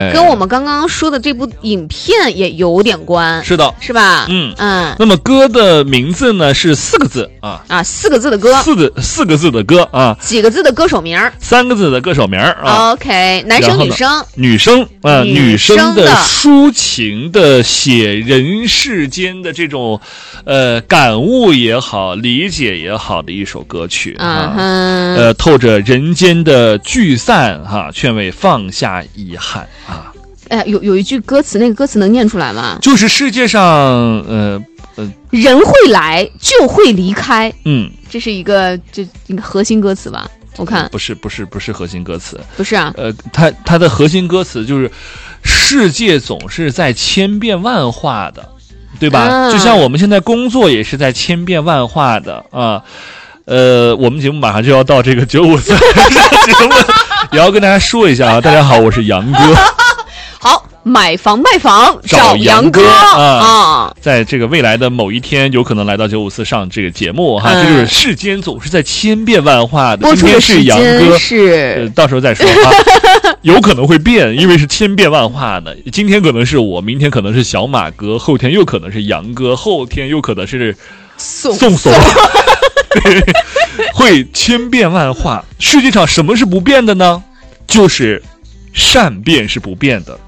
跟我们刚刚说的这部影片也有点关， 是的， 是吧？ 那么歌的名字呢是4个字啊 ，4个字的歌 ，4个字的歌啊， 几个字的歌手名 ，3个字的歌手名啊。 OK， 男生女生？ 女生啊，女生的抒情的写人世间的这种感悟也好，理解也好的一首歌曲啊，透着人间的聚散哈，劝慰放下遗憾啊。 有一句歌词，那个歌词能念出来吗？ 就是世界上人会来就会离开，这是一个核心歌词吧？我看不是核心歌词， 不是啊。 它的核心歌词就是世界总是在千变万化的，对吧？就像我们现在工作也是在千变万化的啊。我们节目马上就要到这个954节目，也要跟大家说一下啊。大家好，我是杨哥。 好，买房卖房找杨哥啊！ 在这个未来的某一天，有可能来到954上这个节目哈。这就是世间总是在千变万化的。今天是杨哥，到时候再说啊。有可能会变，因为是千变万化的。今天可能是我，明天可能是小马哥，后天又可能是杨哥，后天又可能是宋。会千变万化。世界上什么是不变的呢？就是善变是不变的。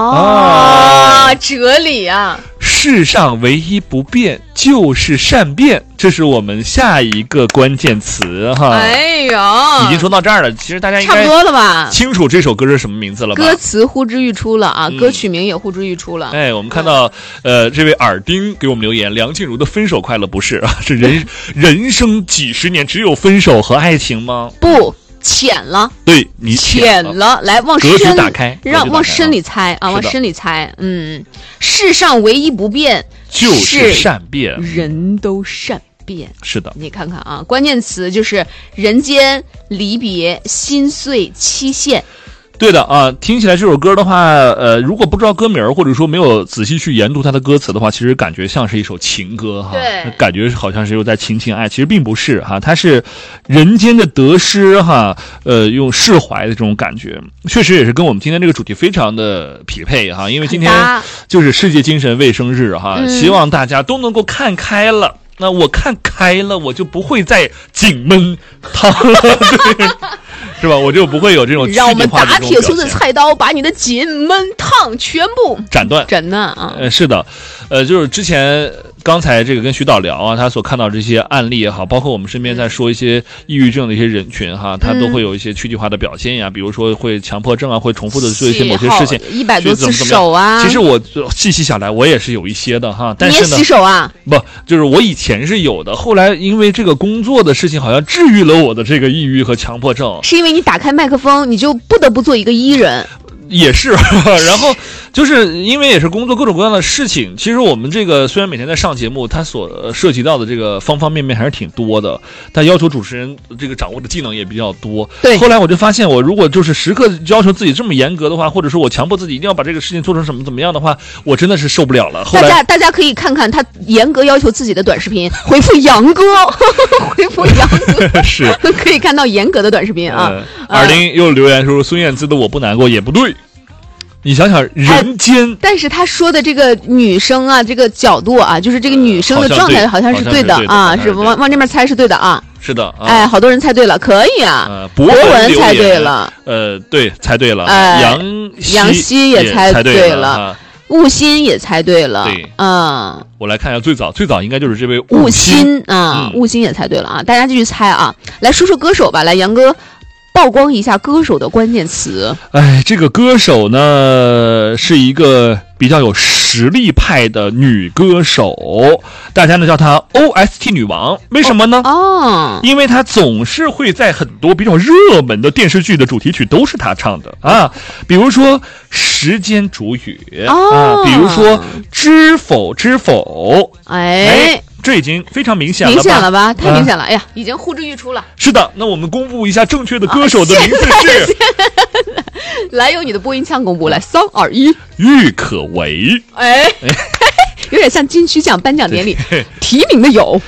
哲理啊！ 世上唯一不变就是善变，这是我们下一个关键词哈。 哎呦， 已经说到这儿了，其实大家应该差不多了吧？ 清楚这首歌是什么名字了吧？ 歌词呼之欲出了啊，歌曲名也呼之欲出了。 我们看到这位耳钉给我们留言，梁静茹的《分手快乐》不是啊？是人生几十年只有分手和爱情吗？ 不。浅了， 对你浅了，来往深格局打开， 往深里猜啊，往深里猜。世上唯一不变就是善变， 人都善变。 是的， 你看看啊，关键词就是人间离别、心碎、期限。 对的啊，听起来这首歌的话，如果不知道歌名或者说没有仔细去研读它的歌词的话，其实感觉像是一首情歌哈， 对， 感觉好像是又在情爱，其实并不是哈，它是人间的得失哈，用释怀的这种感觉，确实也是跟我们今天这个主题非常的匹配哈，因为今天就是世界精神卫生日哈，希望大家都能够看开了。那我看开了，我就不会再紧闷烫了，对，是吧？我就不会有这种让我们打铁粗的菜刀把你的紧闷烫全部斩断啊！ 是的，就是之前刚才这个跟徐导聊啊，他所看到这些案例也好，包括我们身边在说一些抑郁症的一些人群哈，他都会有一些躯体化的表现呀，比如说会强迫症啊，会重复的做一些某些事情 ，100多次手啊。 其实我细细想来，我也是有一些的哈，但是呢， 你也洗手啊？ 不，就是我以前是有的，后来因为这个工作的事情，好像治愈了我的这个抑郁和强迫症。 是因为你打开麦克风，你就不得不做一个伊人。 也是，然后就是因为也是工作各种各样的事情，其实我们这个虽然每天在上节目，它所涉及到的这个方方面面还是挺多的，但要求主持人这个掌握的技能也比较多。 对， 后来我就发现，我如果就是时刻要求自己这么严格的话，或者说我强迫自己一定要把这个事情做成怎么样的话，我真的是受不了了。后来大家可以看看他严格要求自己的短视频，回复杨哥，回复杨哥是可以看到严格的短视频啊。 耳钉又留言说孙燕姿的我不难过也不对。你想想人间， 但是他说的这个女生啊，这个角度啊，就是这个女生的状态好像是对的啊，是往这边猜是对的啊。 是的， 好多人猜对了，可以啊。博文猜对了， 对，猜对了。 杨希也猜对了，悟心也猜对了。 对，我来看一下最早应该就是这位悟心啊，悟心也猜对了啊。大家继续猜啊，来说说歌手吧，来杨哥。曝光一下歌手的关键词。 这个歌手呢是一个比较有实力派的女歌手，大家呢叫她 OST 女王。为什么呢？因为她总是会在很多比较热门的电视剧的主题曲都是她唱的啊，比如说《时间煮雨》比如说《知否知否》。这已经非常明显了吧？太明显了！哎呀，已经呼之欲出了。 是的，那我们公布一下正确的歌手的名字是。 来，用你的播音腔公布，来，3、2、1， 郁可唯。 有点像金曲奖颁奖典礼，提名的有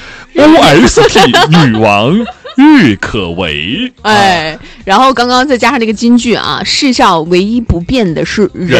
OST 女王郁可唯。 然后刚刚再加上这个金句啊，世上唯一不变的是人